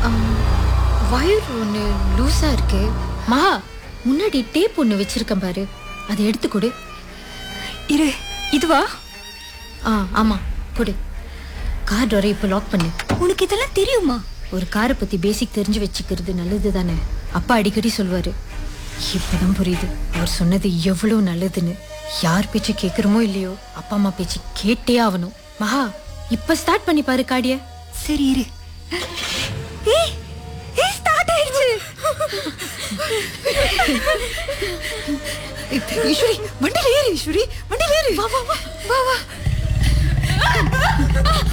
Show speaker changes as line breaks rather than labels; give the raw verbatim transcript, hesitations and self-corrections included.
Wire ஒன்று லூஸா இருக்கு. மகா, முன்னாடி டேப் ஒன்று வச்சிருக்கேன் பாரு, அதை எடுத்து கொடு.
இரு, இதுவா?
ஆ ஆமா, கொடு. கார் டோரை இப்போ லாக் பண்ணு.
உனக்கு இதெல்லாம் தெரியுமா?
ஒரு காரை பத்தி பேசிக் தெரிஞ்சு வச்சுக்கிறது நல்லது தானே. அப்பா அடிக்கடி சொல்வாரு. இப்பதான் புரியுது அவர் சொன்னது எவ்வளவு நல்லதுன்னு. யார் பேச்சு கேட்கிறோமோ இல்லையோ, அப்பா அம்மா பேச்சு கேட்டே ஆகணும். மகா, இப்ப ஸ்டார்ட் பண்ணி பாரு காடிய.
சரி இரு. ஏய், ஏய், ஸ்டார்ட் ஆயிடுச்சு. ஈஸ்வரி, வண்டியில ஏறு. ஈஸ்வரி, வண்டியில ஏறு. வா வா வா வா வா.